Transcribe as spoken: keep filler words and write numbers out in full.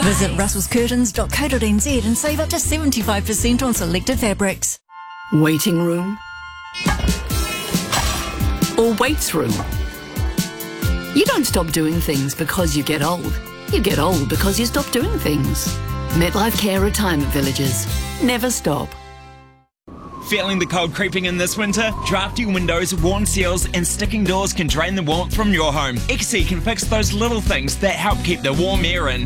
Visit russels curtains dot co dot n z and save up to seventy-five percent on selected fabrics. Waiting room or waits room? You don't stop doing things because you get old. You get old because you stop doing things. MetLife Care Retirement Villages. Never stop. Feeling the cold creeping in this winter? Drafty windows, worn seals and sticking doors can drain the warmth from your home. X C can fix those little things that help keep the warm air in.